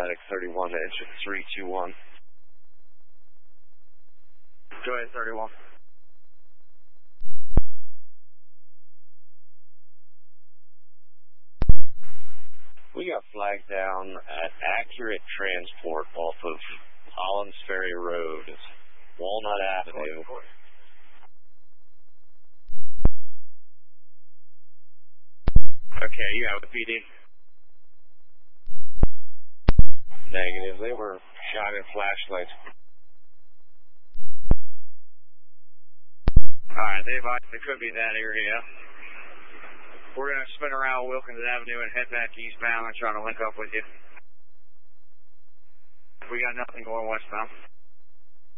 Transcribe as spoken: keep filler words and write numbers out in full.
Medic thirty-one to engine three two one. Go ahead, thirty-one. We got flagged down at Accurate Transport off of Collins Ferry Road, Walnut Avenue. Okay, you have a P D. Negative. They were shining flashlights. Alright, they advised it could be that area. We're going to spin around Wilkins Avenue and head back eastbound and try to link up with you. We got nothing going westbound.